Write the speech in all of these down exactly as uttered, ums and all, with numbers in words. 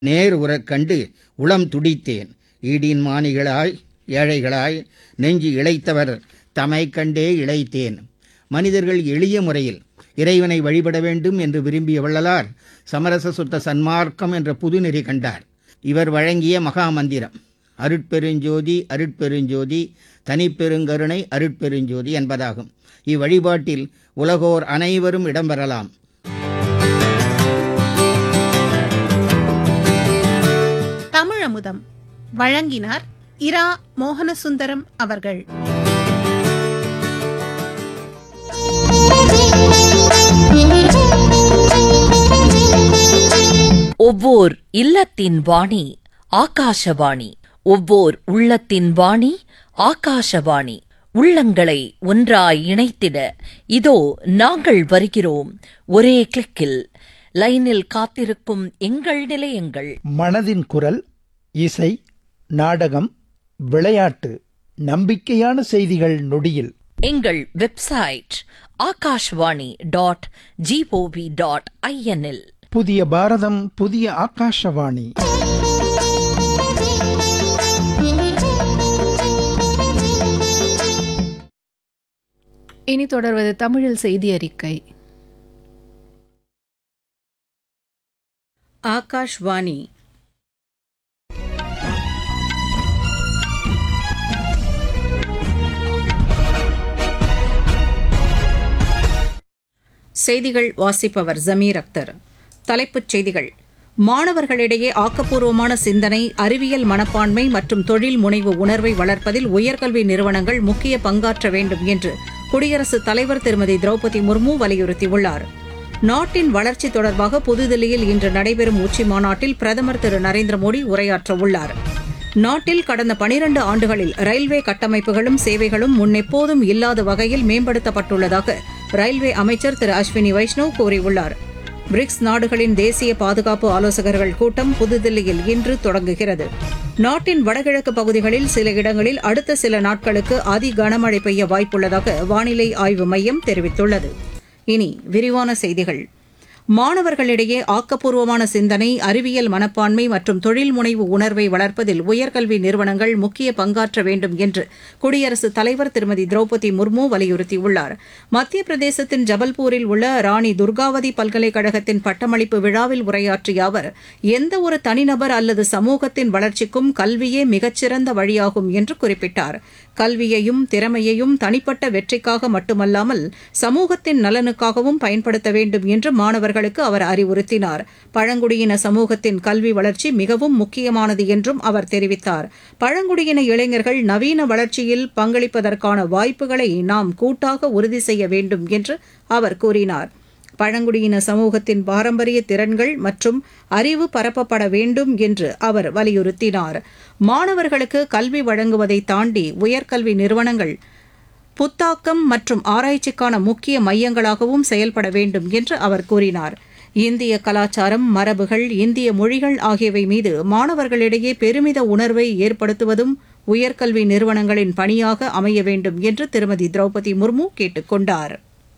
நேர் உறக் கண்டு உளம் துடித்தேன். ஈடின் மானிகளாய் ஏழைகளாய் நெஞ்சு இளைத்தவர் தமை கண்டே இளைத்தேன். மனிதர்கள் எளிய முறையில் இறைவனை வழிபட வேண்டும் என்று விரும்பிய வள்ளலார் சமரச சுத்த சன்மார்க்கம் என்ற புதுநெறி கண்டார். இவர் வழங்கிய மகா மந்திரம் அருட்பெருஞ்சோதி அருட்பெருஞ்சோதி தனிப்பெருங்கருணை அருட்பெருஞ்சோதி என்பதாகும். இவ்வழிபாட்டில் உலகோர் அனைவரும் இடம்பெறலாம். தமிழமுதம் வழங்கினார் இரா மோகனசுந்தரம் அவர்கள். ஒவ்வோர் இல்லத்தின் வாணி ஆகாசவாணி, ஒவ்வோர் உள்ளத்தின் வாணி ஆகாசவாணி. உள்ளங்களை ஒன்றாய் இணைத்திட இதோ நாங்கள் வருகிறோம் ஒரே கிளிக்கில். லைனில் காத்திருக்கும் எங்கள் நிலையங்கள்: மனதின் குரல், இசை, நாடகம், விளையாட்டு, நம்பிக்கையான செய்திகள் நொடியில். எங்கள் website Akashvani dot gov dot ஐஎன்இல். புதிய பாரதம், புதிய ஆகாஷவாணி. இனி தொடர்வது தமிழில் செய்தி அறிக்கை. ஆகாஷ்வாணி. செய்திகள் வாசிப்பவர் ஜமீர் அக்தர். தலைப்புச் செய்திகள்: மாணவர்களிடையே ஆக்கப்பூர்வமான சிந்தனை, அறிவியல் மனப்பான்மை மற்றும் தொழில் முனைவு உணர்வை வளர்ப்பதில் உயர்கல்வி நிறுவனங்கள் முக்கிய பங்காற்ற வேண்டும் என்று குடியரசுத் தலைவர் திருமதி திரௌபதி முர்மு வலியுறுத்தியுள்ளார். நாட்டின் வளர்ச்சி தொடர்பாக புதுதில்லியில் இன்று நடைபெறும் உச்சி மாநாட்டில் பிரதமர் திரு நரேந்திர மோடி உரையாற்றவுள்ளார். நாட்டில் கடந்த பனிரண்டு ஆண்டுகளில் ரயில்வே கட்டமைப்புகளும் சேவைகளும் முன்னெப்போதும் இல்லாத வகையில் மேம்படுத்தப்பட்டுள்ளதாக ரயில்வே அமைச்சர் திரு அஸ்வினி வைஷ்ணவ் கூறியுள்ளார். பிரிக்ஸ் நாடுகளின் தேசிய பாதுகாப்பு ஆலோசகர்கள் கூட்டம் புதுதில்லியில் இன்று தொடங்குகிறது. நாட்டின் வடகிழக்கு பகுதிகளில் சில இடங்களில் அடுத்த சில நாட்களுக்கு அதி கனமழை பெய்ய வாய்ப்புள்ளதாக வானிலை ஆய்வு மையம் தெரிவித்துள்ளது. இனி விரிவான செய்திகள். மாணவர்களிடையே ஆக்கப்பூர்வமான சிந்தனை, அறிவியல் மனப்பான்மை மற்றும் தொழில் முனைவு உணர்வை வளர்ப்பதில் உயர்கல்வி நிறுவனங்கள் முக்கிய பங்காற்ற வேண்டும் என்று குடியரசுத் தலைவர் திருமதி திரௌபதி முர்மு வலியுறுத்தியுள்ளார். மத்திய பிரதேசத்தின் ஜபல்பூரில் உள்ள ராணி துர்காவதி பல்கலைக்கழகத்தின் பட்டமளிப்பு விழாவில் உரையாற்றிய அவர், எந்தவொரு தனிநபர் அல்லது சமூகத்தின் வளர்ச்சிக்கும் கல்வியே மிகச்சிறந்த வழியாகும் என்று குறிப்பிட்டார். கல்வியையும் திறமையையும் தனிப்பட்ட வெற்றிக்காக மட்டுமல்லாமல் சமூகத்தின் நலனுக்காகவும் பயன்படுத்த வேண்டும் என்று மாணவர்களுக்கு அவர் அறிவுறுத்தினார். பழங்குடியின சமூகத்தின் கல்வி வளர்ச்சி மிகவும் முக்கியமானது என்றும் அவர் தெரிவித்தார். பழங்குடியின இளைஞர்கள் நவீன வளர்ச்சியில் பங்களிப்பதற்கான வாய்ப்புகளை நாம் கூட்டாக உறுதி செய்ய வேண்டும் என்று அவர் கூறினார். பழங்குடியின சமூகத்தின் பாரம்பரிய திறன்கள் மற்றும் அறிவு பரப்பப்பட வேண்டும் என்று அவர் வலியுறுத்தினார். மாணவர்களுக்கு கல்வி வழங்குவதை தாண்டி உயர்கல்வி நிறுவனங்கள் புத்தாக்கம் மற்றும் ஆராய்ச்சிக்கான முக்கிய மையங்களாகவும் செயல்பட வேண்டும் என்று அவர் கூறினார். இந்திய கலாச்சாரம், மரபுகள், இந்திய மொழிகள் ஆகியவை மீது மாணவர்களிடையே பெருமித உணர்வை ஏற்படுத்துவதும் உயர்கல்வி நிறுவனங்களின் பணியாக அமைய வேண்டும் என்று திருமதி திரௌபதி முர்மு கேட்டுக் கொண்டார்.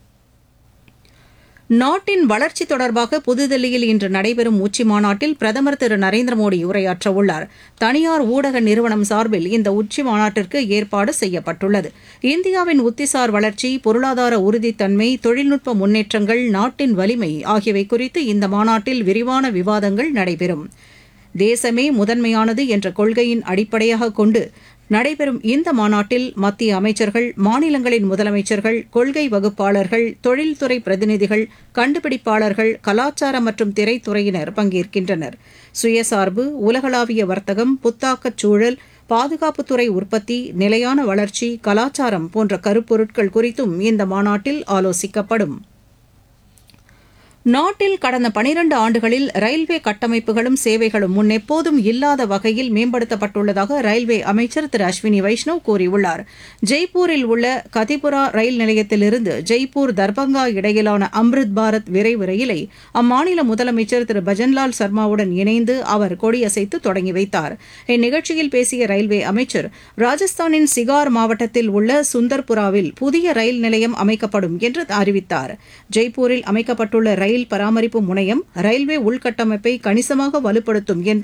நாட்டின் வளர்ச்சி தொடர்பாக புதுதில்லியில் இன்று நடைபெறும் உச்சி மாநாட்டில் பிரதமர் திரு நரேந்திர மோடி உரையாற்றவுள்ளார். தனியார் ஊடக நிறுவனம் சார்பில் இந்த உச்சி மாநாட்டிற்கு ஏற்பாடு செய்யப்பட்டுள்ளது. இந்தியாவின் உத்திசார் வளர்ச்சி, பொருளாதார உறுதித்தன்மை, தொழில்நுட்ப முன்னேற்றங்கள், நாட்டின் வலிமை ஆகியவை குறித்து இந்த மாநாட்டில் விரிவான விவாதங்கள் நடைபெறும். தேசமே முதன்மையானது என்ற கொள்கையின் அடிப்படையாக கொண்டு நடைபெறும் இந்த மாநாட்டில் மத்திய அமைச்சர்கள், மாநிலங்களின் முதலமைச்சர்கள், கொள்கை வகுப்பாளர்கள், தொழில்துறை பிரதிநிதிகள், கண்டுபிடிப்பாளர்கள், கலாச்சார மற்றும் திரைத்துறையினர் பங்கேற்கின்றனர். சுயசார்பு, உலகளாவிய வர்த்தகம், புத்தாக்கச் சூழல், பாதுகாப்புத்துறை உற்பத்தி, நிலையான வளர்ச்சி, கலாச்சாரம் போன்ற கருப்பொருட்கள் குறித்தும் இந்த மாநாட்டில் ஆலோசிக்கப்படும். நாட்டில் கடந்த பனிரண்டு ஆண்டுகளில் ரயில்வே கட்டமைப்புகளும் சேவைகளும் முன்னெப்போதும் இல்லாத வகையில் மேம்படுத்தப்பட்டுள்ளதாக ரயில்வே அமைச்சர் திரு அஸ்வினி வைஷ்ணவ் கூறியுள்ளார். ஜெய்ப்பூரில் உள்ள கதிபுரா ரயில் நிலையத்திலிருந்து ஜெய்ப்பூர் தர்பங்கா இடையிலான அம்ரித் பாரத் விரைவு ரயிலை அம்மாநில முதலமைச்சர் திரு பஜன்லால் சர்மாவுடன் இணைந்து அவர் கொடியசைத்து தொடங்கி வைத்தார். இந்நிகழ்ச்சியில் பேசிய ரயில்வே அமைச்சர், ராஜஸ்தானின் சிகார் மாவட்டத்தில் உள்ள சுந்தர்புராவில் புதிய ரயில் நிலையம் அமைக்கப்படும் என்று அறிவித்தார். ஜெய்ப்பூரில் அமைக்கப்பட்டுள்ள ரயில் ரயில் பராமரிப்பு முனையம் ரயில்வே உள்கட்டமைப்பை கணிசமாக வலுப்படுத்தும் என்று